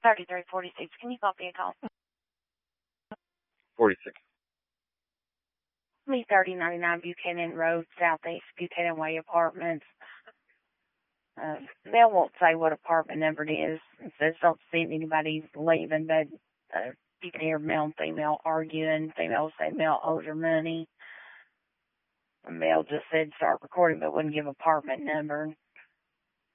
3346. Can you copy a call? 46. Me 3099 Buchanan Road, Southeast Buchanan Way Apartments. They won't say what apartment number it is. It says don't see anybody leaving, but you can hear male and female arguing. Female say male owes her money. Male just said start recording, but wouldn't give apartment number.